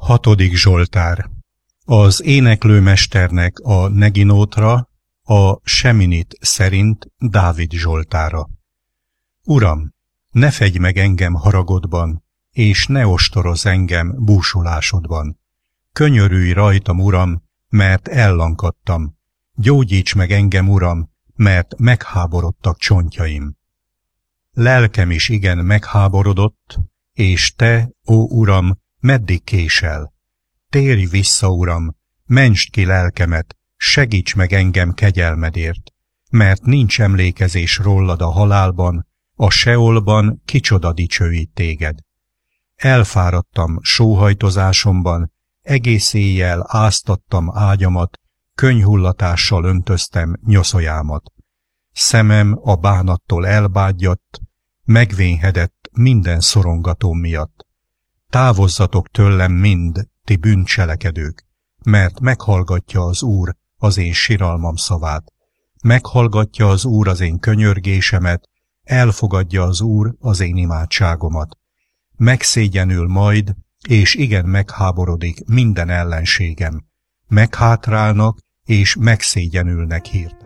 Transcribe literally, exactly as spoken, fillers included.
Hatodik Zsoltár. Az éneklőmesternek a neginótra, a seminit szerint Dávid Zsoltára. Uram, ne fegy meg engem haragodban, és ne ostorozz engem búsulásodban. Könyörülj rajtam, Uram, mert ellankadtam. Gyógyíts meg engem, Uram, mert megháborodtak csontjaim. Lelkem is igen megháborodott, és te, ó Uram, meddig késel? Térj vissza, Uram, mentsd ki lelkemet, segíts meg engem kegyelmedért, mert nincs emlékezés rólad a halálban, a Seolban kicsoda dicsőít téged. Elfáradtam sóhajtozásomban, egész éjjel áztattam ágyamat, könnyhullatással öntöztem nyoszójámat. Szemem a bánattól elbádjadt, megvénhedett minden szorongatóm miatt. Távozzatok tőlem mind, ti bűncselekedők, mert meghallgatja az Úr az én siralmam szavát. Meghallgatja az Úr az én könyörgésemet, elfogadja az Úr az én imádságomat. Megszégyenül majd, és igen megháborodik minden ellenségem. Meghátrálnak, és megszégyenülnek hirtelen.